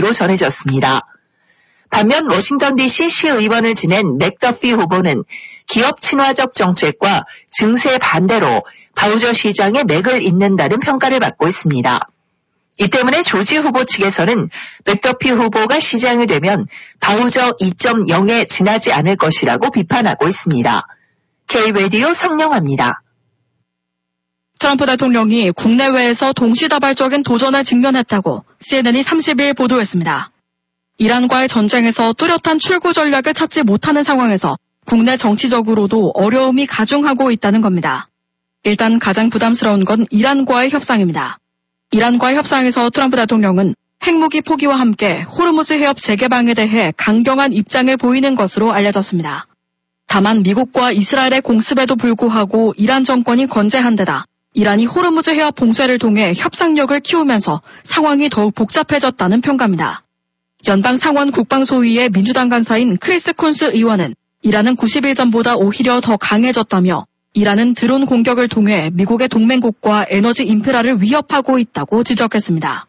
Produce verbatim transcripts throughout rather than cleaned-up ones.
것으로 전해졌습니다. 반면 워싱턴 디씨 시의원을 지낸 맥더피 후보는 기업 친화적 정책과 증세 반대로 바우저 시장의 맥을 잇는다는 평가를 받고 있습니다. 이 때문에 조지 후보 측에서는 맥더피 후보가 시장이 되면 바우저 이 점 영에 지나지 않을 것이라고 비판하고 있습니다. K-라디오 성령아입니다. 트럼프 대통령이 국내외에서 동시다발적인 도전에 직면했다고 씨엔엔이 삼십일 보도했습니다. 이란과의 전쟁에서 뚜렷한 출구 전략을 찾지 못하는 상황에서 국내 정치적으로도 어려움이 가중하고 있다는 겁니다. 일단 가장 부담스러운 건 이란과의 협상입니다. 이란과의 협상에서 트럼프 대통령은 핵무기 포기와 함께 호르무즈 해협 재개방에 대해 강경한 입장을 보이는 것으로 알려졌습니다. 다만 미국과 이스라엘의 공습에도 불구하고 이란 정권이 건재한 데다 이란이 호르무즈 해협 봉쇄를 통해 협상력을 키우면서 상황이 더욱 복잡해졌다는 평가입니다. 연방 상원 국방소위의 민주당 간사인 크리스 쿤스 의원은 이란은 구십 일 전보다 오히려 더 강해졌다며 이란은 드론 공격을 통해 미국의 동맹국과 에너지 인프라를 위협하고 있다고 지적했습니다.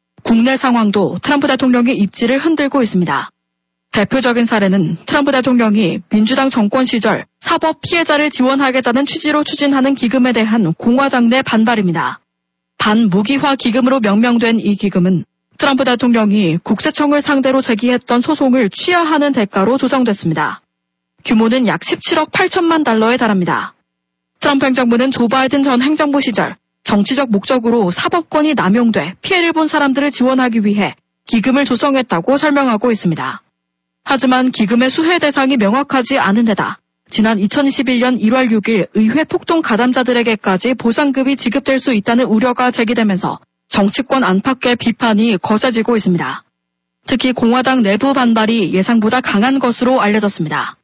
국내 상황도 트럼프 대통령의 입지를 흔들고 있습니다. 대표적인 사례는 트럼프 대통령이 민주당 정권 시절 사법 피해자를 지원하겠다는 취지로 추진하는 기금에 대한 공화당 내 반발입니다. 반무기화 기금으로 명명된 이 기금은 트럼프 대통령이 국세청을 상대로 제기했던 소송을 취하하는 대가로 조성됐습니다. 규모는 약 십칠억 팔천만 달러에 달합니다. 트럼프 행정부는 조 바이든 전 행정부 시절 정치적 목적으로 사법권이 남용돼 피해를 본 사람들을 지원하기 위해 기금을 조성했다고 설명하고 있습니다. 하지만 기금의 수혜 대상이 명확하지 않은 데다 지난 이천이십일 년 일월 육일 의회 폭동 가담자들에게까지 보상급이 지급될 수 있다는 우려가 제기되면서 정치권 안팎의 비판이 거세지고 있습니다. 특히 공화당 내부 반발이 예상보다 강한 것으로 알려졌습니다.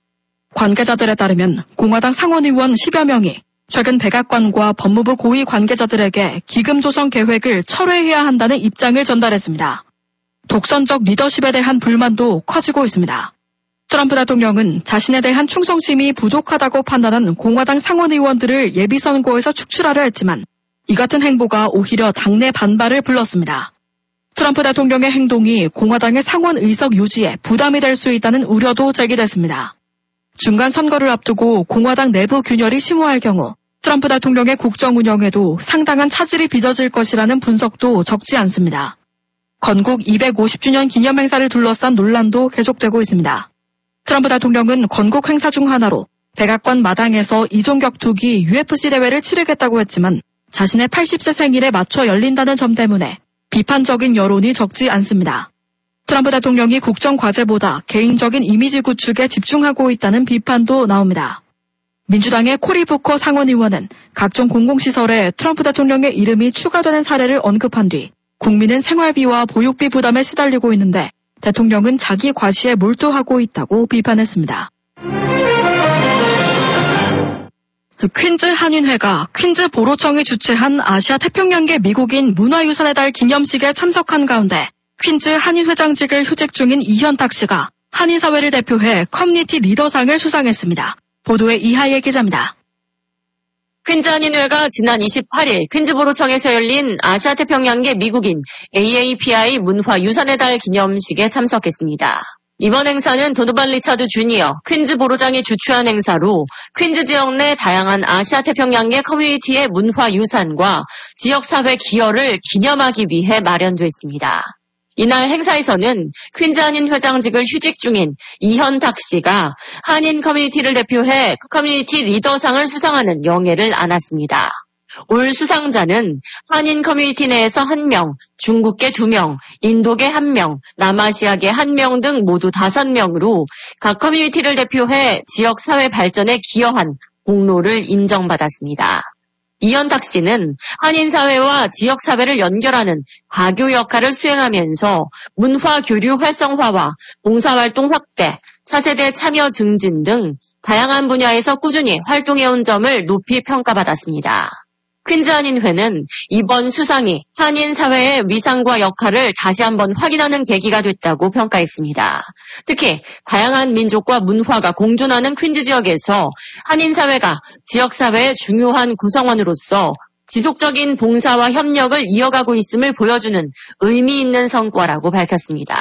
관계자들에 따르면 공화당 상원의원 십여 명이 최근 백악관과 법무부 고위 관계자들에게 기금 조성 계획을 철회해야 한다는 입장을 전달했습니다. 독선적 리더십에 대한 불만도 커지고 있습니다. 트럼프 대통령은 자신에 대한 충성심이 부족하다고 판단한 공화당 상원의원들을 예비선거에서 축출하려 했지만 이 같은 행보가 오히려 당내 반발을 불렀습니다. 트럼프 대통령의 행동이 공화당의 상원 의석 유지에 부담이 될 수 있다는 우려도 제기됐습니다. 중간 선거를 앞두고 공화당 내부 균열이 심화할 경우 트럼프 대통령의 국정 운영에도 상당한 차질이 빚어질 것이라는 분석도 적지 않습니다. 건국 이백오십 주년 기념 행사를 둘러싼 논란도 계속되고 있습니다. 트럼프 대통령은 건국 행사 중 하나로 백악관 마당에서 이종 격투기 유에프씨 대회를 치르겠다고 했지만 자신의 팔십 세 생일에 맞춰 열린다는 점 때문에 비판적인 여론이 적지 않습니다. 트럼프 대통령이 국정 과제보다 개인적인 이미지 구축에 집중하고 있다는 비판도 나옵니다. 민주당의 코리 부커 상원의원은 각종 공공시설에 트럼프 대통령의 이름이 추가되는 사례를 언급한 뒤 국민은 생활비와 보육비 부담에 시달리고 있는데 대통령은 자기 과시에 몰두하고 있다고 비판했습니다. 퀸즈 한인회가 퀸즈 보로청이 주최한 아시아 태평양계 미국인 문화유산의 달 기념식에 참석한 가운데 퀸즈 한인회장직을 휴직 중인 이현탁 씨가 한인사회를 대표해 커뮤니티 리더상을 수상했습니다. 보도에 이하예 기자입니다. 퀸즈 한인회가 지난 이십팔일 퀸즈보로청에서 열린 아시아태평양계 미국인 에이에이피아이 문화유산의 달 기념식에 참석했습니다. 이번 행사는 도노반 리차드 주니어 퀸즈보로장이 주최한 행사로 퀸즈 지역 내 다양한 아시아태평양계 커뮤니티의 문화유산과 지역사회 기여를 기념하기 위해 마련됐습니다. 이날 행사에서는 퀸즈 한인 회장직을 휴직 중인 이현탁 씨가 한인 커뮤니티를 대표해 커뮤니티 리더상을 수상하는 영예를 안았습니다. 올 수상자는 한인 커뮤니티 내에서 한 명, 중국계 두 명, 인도계 한 명, 남아시아계 한 명 등 모두 다섯 명으로 각 커뮤니티를 대표해 지역사회 발전에 기여한 공로를 인정받았습니다. 이현탁 씨는 한인사회와 지역사회를 연결하는 가교 역할을 수행하면서 문화교류 활성화와 봉사활동 확대, 차세대 참여 증진 등 다양한 분야에서 꾸준히 활동해온 점을 높이 평가받았습니다. 퀸즈 한인회는 이번 수상이 한인사회의 위상과 역할을 다시 한번 확인하는 계기가 됐다고 평가했습니다. 특히 다양한 민족과 문화가 공존하는 퀸즈 지역에서 한인사회가 지역사회의 중요한 구성원으로서 지속적인 봉사와 협력을 이어가고 있음을 보여주는 의미 있는 성과라고 밝혔습니다.